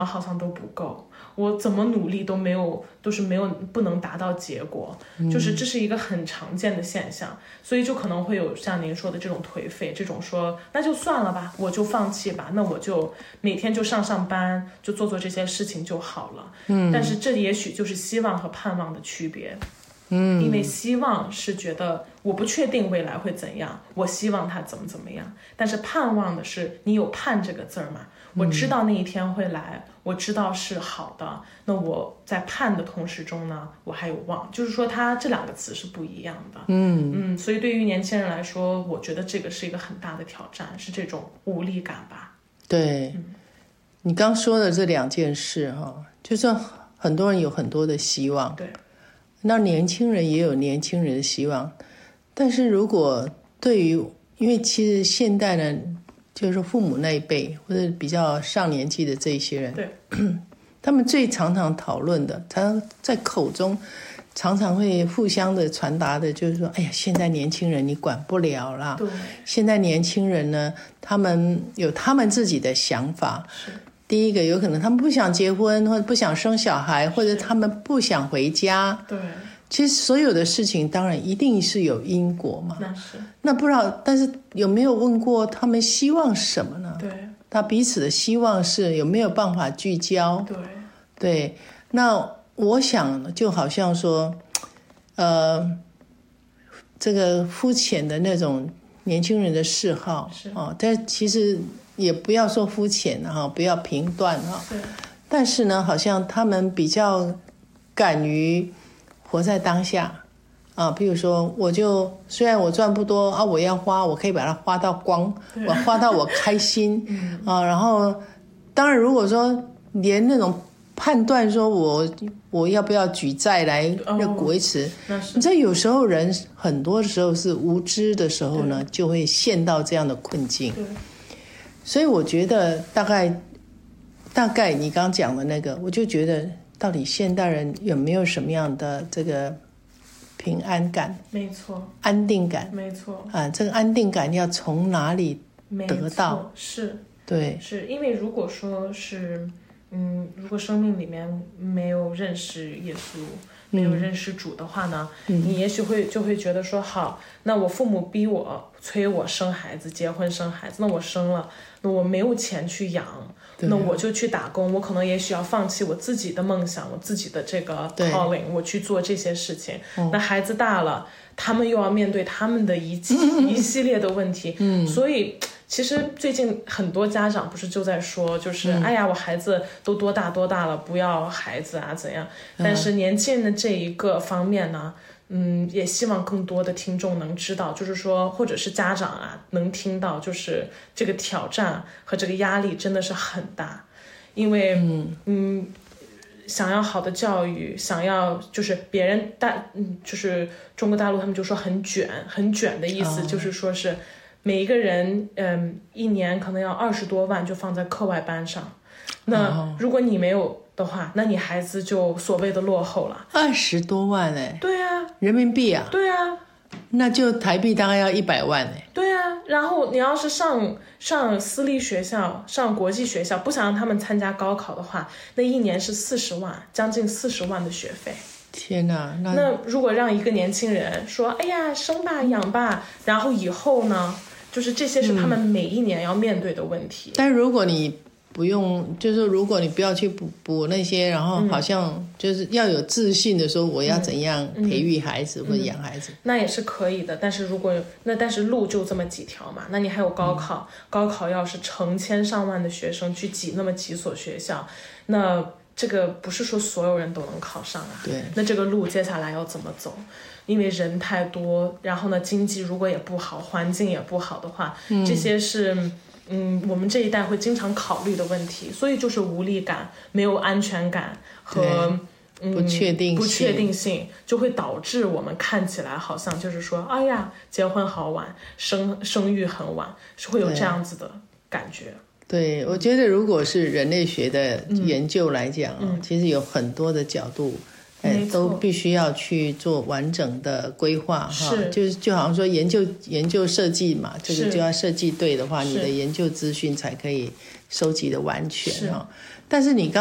好像都不够，我怎么努力都是不能达到结果，就是这是一个很常见的现象，所以就可能会有像您说的这种颓废，这种说那就算了吧，我就放弃吧，那我就每天就上班，就做这些事情就好了。但是这也许就是希望和盼望的区别。因为希望是觉得我不确定未来会怎样，我希望它怎么样，但是盼望的是你有盼这个字嘛，我知道那一天会来，我知道是好的，那我在盼的同时中呢，我还有望，就是说它这两个词是不一样的。所以对于年轻人来说，我觉得这个是一个很大的挑战，是这种无力感吧。 对，你刚说的这两件事就是很多人有很多的希望， 对， 那年轻人也有年轻人的希望，但是如果对于，因为其实现代人就是父母那一辈或者比较上年纪的这些人， 对， 他们最常讨论的，他在口中常常会互相的传达的就是说，哎呀，现在年轻人你管不了啦， 对， 现在年轻人呢，他们有他们自己的想法， 是第一个有可能他们不想结婚，或者不想生小孩，或者他们不想回家。 对， 其实所有的事情当然一定是有因果嘛。 那不知道，但是有没有问过他们希望什么呢？ 对， 他彼此的希望是有没有办法聚焦？对，那我想就好像说，这个肤浅的那种年轻人的嗜好但其实也不要说肤浅不要评断但是呢，好像他们比较敢于活在当下比如说虽然我赚不多我要花，我可以把它花到光，我花到我开心然后当然如果说连那种判断说我要不要举债来维持你知道有时候人很多时候是无知的时候呢，就会陷到这样的困境。所以我觉得大概你刚讲的那个，我就觉得到底现代人有没有什么样的这个平安感？ 没错， 安定感， 没错这个安定感要从哪里得到？ 是， 对， 是因为如果说是如果生命里面没有认识耶稣，没有认识主的话呢，你也许就会觉得说，好，那我父母逼我催我生孩子，结婚生孩子，那我生了，那我没有钱去养，那我就去打工，我可能也许要放弃我自己的梦想，我自己的这个 calling， 我去做这些事情。那孩子大了，他们又要面对他们的一系列的问题，所以其实最近很多家长不是就在说，就是哎呀，我孩子都多大了，不要孩子啊怎样？但是年轻人的这一个方面呢，也希望更多的听众能知道，就是说，或者是家长能听到，就是这个挑战和这个压力真的是很大，因为想要好的教育，想要就是别人就是中国大陆他们就说很卷的意思，就是说是每一个人一年可能要20多万就放在课外班上，那如果你没有的话，那你孩子就所谓的落后了。 20多万对啊， 人民币啊。 对啊， 那就台币大概要100万对啊，然后你要是上私立学校，上国际学校，不想让他们参加高考的话，那一年是40万，将近40万的学费。 天哪， 那如果让一个年轻人说，哎呀，生吧养吧，然后以后呢，就是这些是他们每一年要面对的问题。 但如果你不用，就是如果你不要去补那些，然后好像就是要有自信的说我要怎样培育孩子或者养孩子， 那也是可以的。但是但是路就这么几条嘛，那你还有高考，高考要是成千上万的学生去挤那么几所学校，那这个不是说所有人都能考上对， 那这个路接下来要怎么走？因为人太多，然后呢，经济如果也不好，环境也不好的话，这些是我们这一代会经常考虑的问题，所以就是无力感、没有安全感和不确定性就会导致我们看起来好像就是说，哎呀，结婚好晚，生育很晚，是会有这样子的感觉。 对，我觉得如果是人类学的研究来讲其实有很多的角度都必须要去做完整的规划就好像说研究设计嘛，这个就要设计对的话，你的研究资讯才可以收集的完全但是你刚